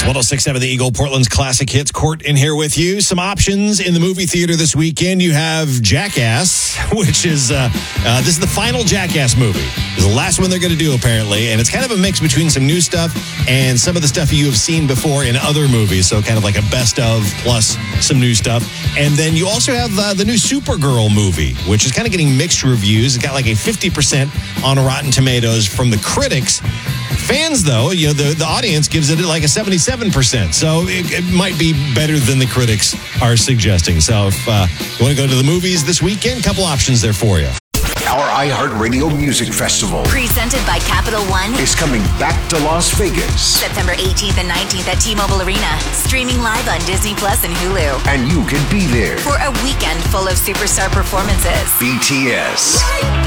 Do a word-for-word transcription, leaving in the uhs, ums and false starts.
one oh six point seven The Eagle, Portland's classic hits. Court in here with you. Some options in the movie theater this weekend. You have Jackass, which is, uh, uh, this is the final Jackass movie. It's the last one they're going to do, apparently. And it's kind of a mix between some new stuff and some of the stuff you have seen before in other movies. So kind of like a best of plus some new stuff. And then you also have uh, the new Supergirl movie, which is kind of getting mixed reviews. It got like a fifty percent on Rotten Tomatoes from the critics. Fans, though, you know, the, the audience gives it like a seventy-seven percent. So it, it might be better than the critics are suggesting. So if uh, you want to go to the movies this weekend, couple options there for you. Our iHeartRadio Music Festival, presented by Capital One, is coming back to Las Vegas. September eighteenth and nineteenth at T-Mobile Arena. Streaming live on Disney Plus and Hulu. And you can be there for a weekend full of superstar performances. B T S,